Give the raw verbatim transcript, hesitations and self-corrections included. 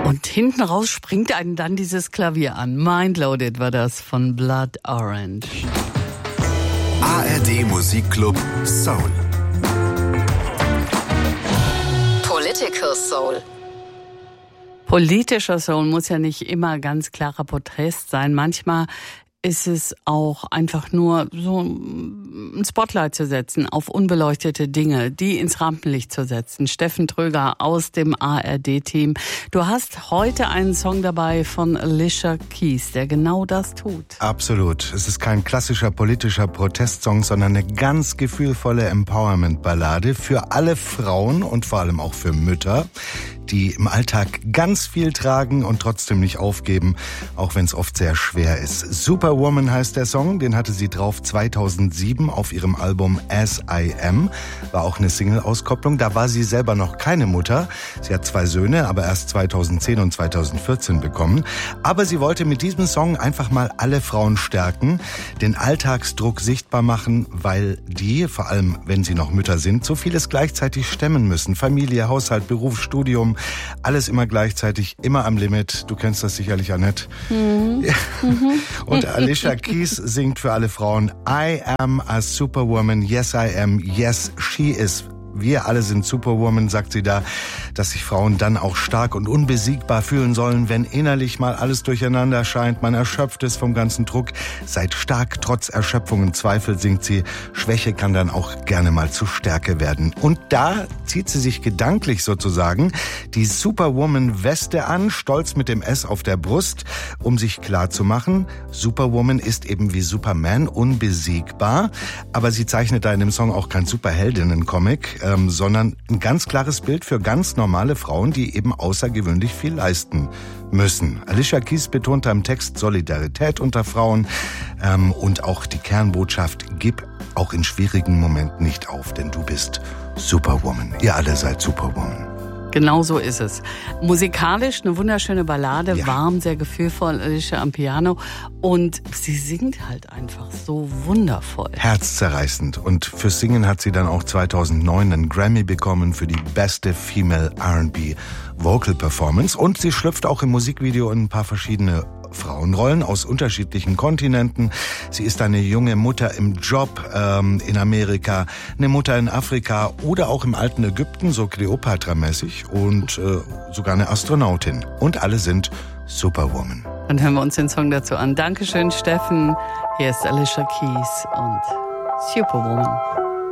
Und hinten raus springt einen dann dieses Klavier an. Mindloaded war das von Blood Orange. A R D Musikclub Soul. Political Soul. Politischer Soul muss ja nicht immer ganz klarer Protest sein. Manchmal ist es auch einfach nur so ein Spotlight zu setzen auf unbeleuchtete Dinge, die ins Rampenlicht zu setzen. Steffen Tröger aus dem A R D-Team. Du hast heute einen Song dabei von Alicia Keys, der genau das tut. Absolut. Es ist kein klassischer politischer Protestsong, sondern eine ganz gefühlvolle Empowerment-Ballade für alle Frauen und vor allem auch für Mütter, die im Alltag ganz viel tragen und trotzdem nicht aufgeben, auch wenn es oft sehr schwer ist. Superwoman heißt der Song, den hatte sie drauf zweitausendsieben auf ihrem Album As I Am, war auch eine Single-Auskopplung. Da war sie selber noch keine Mutter. Sie hat zwei Söhne, aber erst zweitausendzehn und zweitausendvierzehn bekommen. Aber sie wollte mit diesem Song einfach mal alle Frauen stärken, den Alltagsdruck sichtbar machen, weil die, vor allem wenn sie noch Mütter sind, so vieles gleichzeitig stemmen müssen. Familie, Haushalt, Beruf, Studium, alles immer gleichzeitig, immer am Limit. Du kennst das sicherlich, Annette. Mhm. Und Alicia Keys singt für alle Frauen: I am a superwoman, yes I am, yes she is. Wir alle sind Superwoman, sagt sie da, dass sich Frauen dann auch stark und unbesiegbar fühlen sollen, wenn innerlich mal alles durcheinander scheint, man erschöpft ist vom ganzen Druck. Seid stark, trotz Erschöpfung und Zweifel, singt sie. Schwäche kann dann auch gerne mal zu Stärke werden. Und da zieht sie sich gedanklich sozusagen die Superwoman-Weste an, stolz mit dem S auf der Brust, um sich klar zu machen, Superwoman ist eben wie Superman unbesiegbar. Aber sie zeichnet da in dem Song auch kein Superheldinnen-Comic, Ähm, sondern ein ganz klares Bild für ganz normale Frauen, die eben außergewöhnlich viel leisten müssen. Alicia Keys betont im Text Solidarität unter Frauen ähm, und auch die Kernbotschaft: Gib auch in schwierigen Momenten nicht auf, denn du bist Superwoman. Ihr alle seid Superwoman. Genau so ist es. Musikalisch eine wunderschöne Ballade, ja. Warm, sehr gefühlvoll, Alicia am Piano. Und sie singt halt einfach so wundervoll. Herzzerreißend. Und fürs Singen hat sie dann auch zweitausendneun einen Grammy bekommen für die beste Female R and B Vocal Performance. Und sie schlüpft auch im Musikvideo in ein paar verschiedene Frauenrollen aus unterschiedlichen Kontinenten. Sie ist eine junge Mutter im Job ähm, in Amerika, eine Mutter in Afrika oder auch im alten Ägypten, so Kleopatra-mäßig, und äh, sogar eine Astronautin. Und alle sind Superwoman. Dann hören wir uns den Song dazu an. Dankeschön, Steffen. Hier ist Alicia Keys und Superwoman.